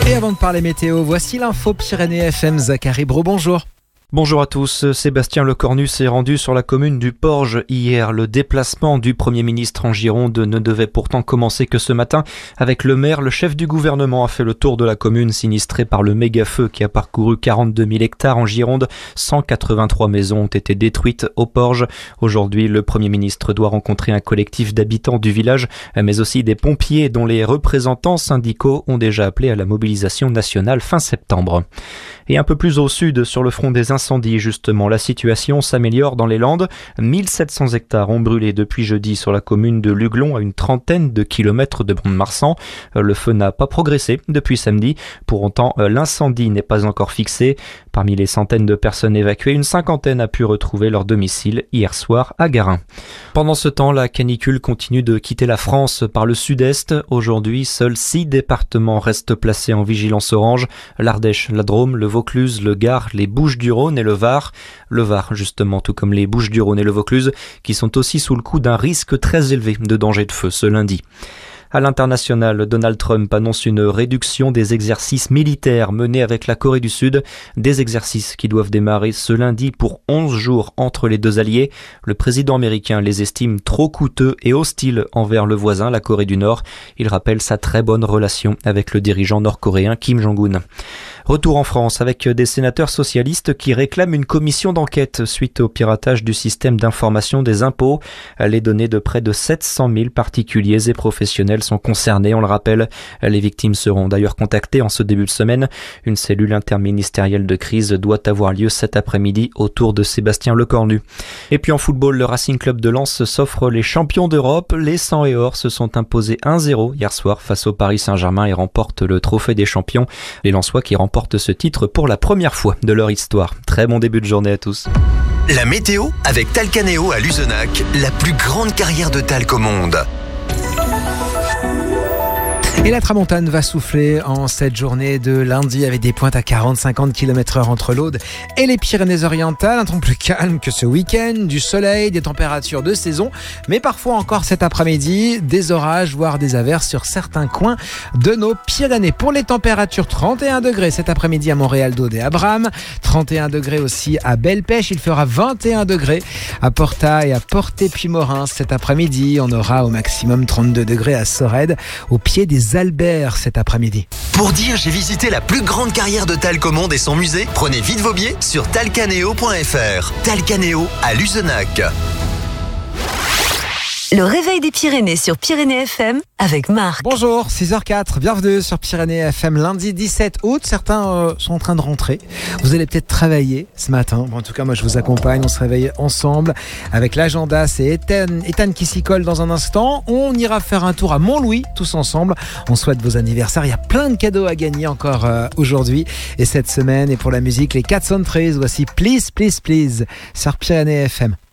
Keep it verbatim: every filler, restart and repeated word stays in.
Et avant de parler météo, voici l'info Pyrénées F M. Zachary Bro, bonjour. Bonjour à tous, Sébastien Lecornu s'est rendu sur la commune du Porge hier. Le déplacement du Premier ministre en Gironde ne devait pourtant commencer que ce matin. Avec le maire, le chef du gouvernement a fait le tour de la commune sinistrée par le méga-feu qui a parcouru quarante-deux mille hectares en Gironde. cent quatre-vingt-trois maisons ont été détruites au Porge. Aujourd'hui, le Premier ministre doit rencontrer un collectif d'habitants du village, mais aussi des pompiers dont les représentants syndicaux ont déjà appelé à la mobilisation nationale fin septembre. Et un peu plus au sud, sur le front des incendies, justement, la situation s'améliore dans les Landes. mille sept cents hectares ont brûlé depuis jeudi sur la commune de Luglon, à une trentaine de kilomètres de Mont-de-Marsan. Le feu n'a pas progressé depuis samedi. Pour autant, l'incendie n'est pas encore fixé. Parmi les centaines de personnes évacuées, une cinquantaine a pu retrouver leur domicile hier soir à Garin. Pendant ce temps, la canicule continue de quitter la France par le sud-est. Aujourd'hui, seuls six départements restent placés en vigilance orange. L'Ardèche, la Drôme, le Vaucluse, le Gard, les Bouches-du-Rhône et le Var. Le Var, justement, tout comme les Bouches-du-Rhône et le Vaucluse, qui sont aussi sous le coup d'un risque très élevé de danger de feu ce lundi. À l'international, Donald Trump annonce une réduction des exercices militaires menés avec la Corée du Sud, des exercices qui doivent démarrer ce lundi pour onze jours entre les deux alliés. Le président américain les estime trop coûteux et hostiles envers le voisin, la Corée du Nord. Il rappelle sa très bonne relation avec le dirigeant nord-coréen Kim Jong-un. Retour en France avec des sénateurs socialistes qui réclament une commission d'enquête suite au piratage du système d'information des impôts. Les données de près de sept cent mille particuliers et professionnels sont concernées, on le rappelle. Les victimes seront d'ailleurs contactées en ce début de semaine. Une cellule interministérielle de crise doit avoir lieu cet après-midi autour de Sébastien Lecornu. Et puis en football, le Racing Club de Lens s'offre les champions d'Europe. Les cent et or se sont imposés un zéro hier soir face au Paris Saint-Germain et remportent le trophée des champions. Les Lensois qui remportent ce titre pour la première fois de leur histoire. Très bon début de journée à tous. La météo avec Talcanéo à Luzenac, la plus grande carrière de talc au monde. Et la tramontane va souffler en cette journée de lundi avec des pointes à quarante à cinquante kilomètres heure entre l'Aude et les Pyrénées-Orientales. Un temps plus calme que ce week-end, du soleil, des températures de saison, mais parfois encore cet après-midi, des orages, voire des averses sur certains coins de nos Pyrénées. Pour les températures, trente et un degrés cet après-midi à Montréal, d'Aude et à Bram, trente et un degrés aussi à Belle-Pêche, il fera vingt et un degrés à Porta et à Porté-Puymorens cet après-midi. On aura au maximum trente-deux degrés à Sorède, au pied des Albert cet après-midi. Pour dire j'ai visité la plus grande carrière de talc au monde et son musée, prenez vite vos billets sur talcanéo point f r. Talcanéo à Luzenac. Le réveil des Pyrénées sur Pyrénées F M avec Marc. Bonjour, six heures quatre, bienvenue sur Pyrénées F M, lundi dix-sept août. Certains euh, sont en train de rentrer. Vous allez peut-être travailler ce matin. Bon, en tout cas, moi je vous accompagne. On se réveille ensemble avec l'agenda. C'est Ethan, Ethan qui s'y colle dans un instant. On ira faire un tour à Montlouis tous ensemble. On souhaite vos anniversaires. Il y a plein de cadeaux à gagner encore euh, aujourd'hui et cette semaine. Et pour la musique, les quatre cent treize. Voici Please, Please, Please sur Pyrénées F M.